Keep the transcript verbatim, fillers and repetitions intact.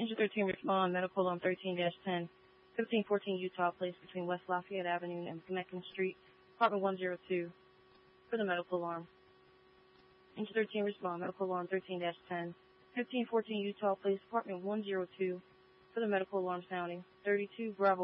Engine thirteen respond, medical alarm thirteen dash ten, fifteen fourteen Utah Place between West Lafayette Avenue and Macon Street, apartment one oh two, for the medical alarm. Engine thirteen respond, medical alarm thirteen dash ten, fifteen fourteen Utah Place, apartment one oh two, for the medical alarm sounding. thirty-two Bravo